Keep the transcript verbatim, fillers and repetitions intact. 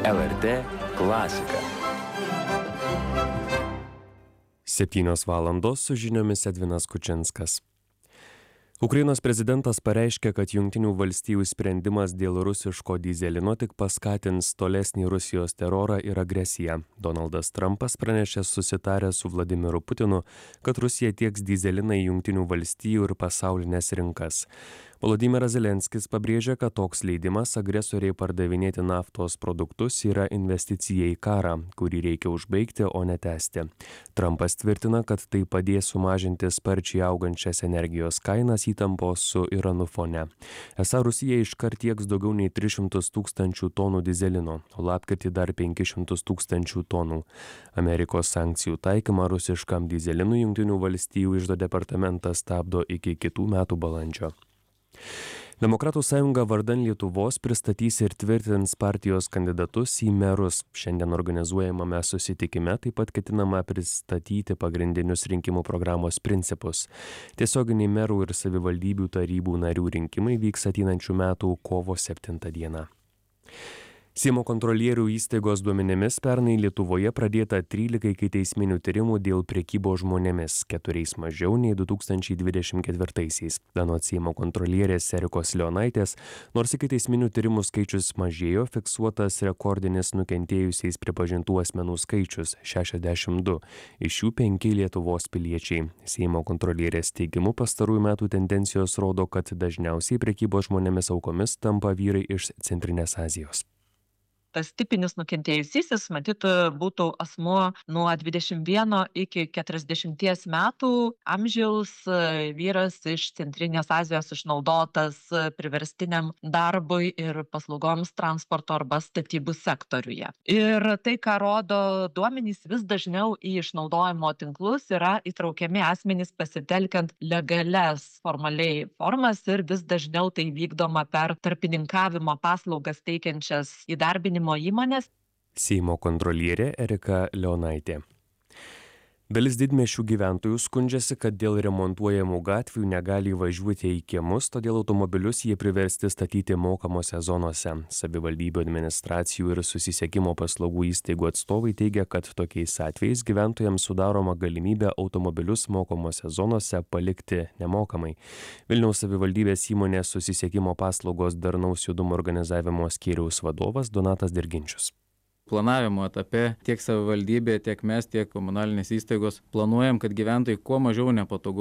L R T klasika. Septynios valandos su žiniomis Edvinas Kučinskas. Ukrainos prezidentas pareiškė, kad Jungtinių valstijų sprendimas dėl rusiško dyzelino tik paskatins tolesnį Rusijos terorą ir agresiją. Donaldas Trumpas pranešė susitaręs su Vladimiru Putinu, kad Rusija tieks dyzeliną į Jungtinių valstijų ir pasaulinės rinkas. Volodymyras Zelenskis pabrėžė, kad toks leidimas agresoriai pardavinėti naftos produktus yra investicija į karą, kurį reikia užbaigti, o ne tęsti. Trumpas tvirtina, kad tai padės sumažinti sparčiai augančias energijos kainas įtampos su Iranu fone. Esą Rusija iškart tieks daugiau nei tris šimtus tūkstančių tonų dyzelino, o lapkritį dar penkis šimtus tūkstančių tonų. Amerikos sankcijų taikymą rusiškam dyzelinui Jungtinių valstijų iždo departamentas stabdo iki kitų metų balandžio. Demokratų sąjunga vardan Lietuvos pristatys ir tvirtins partijos kandidatus į merus. Šiandien organizuojamame susitikime taip pat ketinama pristatyti pagrindinius rinkimų programos principus. Tiesioginiai merų ir savivaldybių tarybų narių rinkimai vyks ateinančių metų kovo septintą dieną. Seimo kontrolierių įstaigos duomenimis pernai Lietuvoje pradėta trylika ikiteisminių tyrimų dėl prekybos žmonėmis, keturiais mažiau nei du tūkstančiai dvidešimt ketvirtaisiais. Anot Seimo kontrolierės Erikos Leonaitės, nors ikiteisminių tyrimų skaičius mažėjo, fiksuotas rekordinis nukentėjusiais pripažintų asmenų skaičius - šešiasdešimt du, iš jų penki Lietuvos piliečiai. Seimo kontrolierės teigimu pastarųjų metų tendencijos rodo, kad dažniausiai prekybos žmonėmis aukomis tampa vyrai iš Centrinės Azijos. Tas tipinis nukentėjusysis, matyt, būtų asmuo nuo dvidešimt vieno iki keturiasdešimties metų amžiaus, vyras iš Centrinės Azijos išnaudotas priverstiniam darbui ir paslaugoms transporto arba statybų sektoriuje. Ir tai, ką rodo duomenys, vis dažniau į išnaudojimo tinklus yra įtraukiami asmenys pasitelkiant legalias formaliai formas ir vis dažniau tai vykdoma per tarpininkavimo paslaugas teikiančias įdarbinimo įmonės. Seimo kontrolierė Erika Leonaitė. Dalis didmiesčių gyventojų skundžiasi, kad dėl remontuojamų gatvių negali įvažiuoti į kiemus, todėl automobilius jie priversti statyti mokamose zonose. Savivaldybių administracijų ir susisiekimo paslaugų įstaigų atstovai teigia, kad tokiais atvejais gyventojams sudaroma galimybė automobilius mokamose zonose palikti nemokamai. Vilniaus savivaldybės įmonės susisiekimo paslaugos darnaus judumo organizavimo skyriaus vadovas Donatas Dirginčius. Planavimo etape tiek savivaldybė, tiek mes, tiek komunalinės įstaigos planuojam, kad gyventojai kuo mažiau nepatogu